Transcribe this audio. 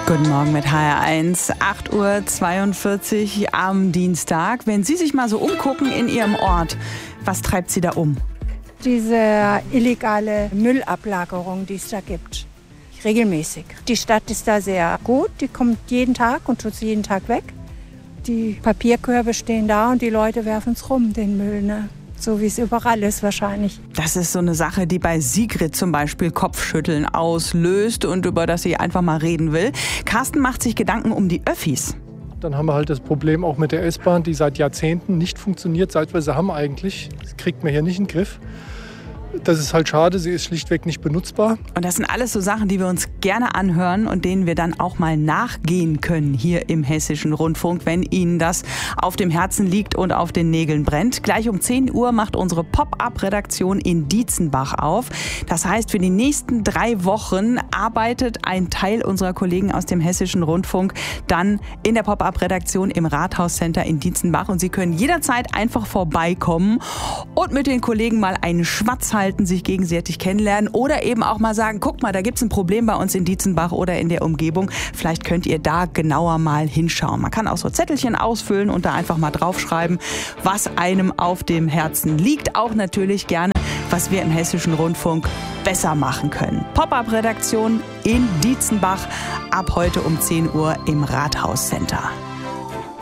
Guten Morgen mit HR1, 8:42 Uhr am Dienstag. Wenn Sie sich mal so umgucken in Ihrem Ort, was treibt Sie da um? Diese illegale Müllablagerung, die es da gibt, regelmäßig. Die Stadt ist da sehr gut, die kommt jeden Tag und tut sie jeden Tag weg. Die Papierkörbe stehen da und die Leute werfen es rum, den Müll, ne? So wie es überall ist wahrscheinlich. Das ist so eine Sache, die bei Sigrid zum Beispiel Kopfschütteln auslöst und über das sie einfach mal reden will. Carsten macht sich Gedanken um die Öffis. Dann haben wir halt das Problem auch mit der S-Bahn, die seit Jahrzehnten nicht funktioniert, seit wir sie haben eigentlich. Das kriegt man hier nicht in den Griff. Das ist halt schade, sie ist schlichtweg nicht benutzbar. Und das sind alles so Sachen, die wir uns gerne anhören und denen wir dann auch mal nachgehen können hier im Hessischen Rundfunk, wenn Ihnen das auf dem Herzen liegt und auf den Nägeln brennt. Gleich um 10 Uhr macht unsere Pop-up-Redaktion in Dietzenbach auf. Das heißt, für die nächsten 3 Wochen arbeitet ein Teil unserer Kollegen aus dem Hessischen Rundfunk dann in der Pop-up-Redaktion im Rathauscenter in Dietzenbach. Und Sie können jederzeit einfach vorbeikommen und mit den Kollegen mal einen Schmatz halten, sich gegenseitig kennenlernen oder eben auch mal sagen, guck mal, da gibt's ein Problem bei uns in Dietzenbach oder in der Umgebung. Vielleicht könnt ihr da genauer mal hinschauen. Man kann auch so Zettelchen ausfüllen und da einfach mal draufschreiben, was einem auf dem Herzen liegt. Auch natürlich gerne, was wir im Hessischen Rundfunk besser machen können. Pop-up-Redaktion in Dietzenbach ab heute um 10 Uhr im Rathauscenter.